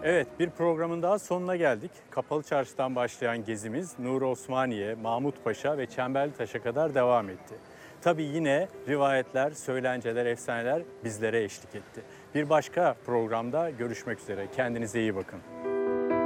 Evet, bir programın daha sonuna geldik. Kapalı Çarşı'dan başlayan gezimiz Nur Osmaniye, Mahmut Paşa ve Çemberlitaş'a kadar devam etti. Tabii yine rivayetler, söylenceler, efsaneler bizlere eşlik etti. Bir başka programda görüşmek üzere. Kendinize iyi bakın.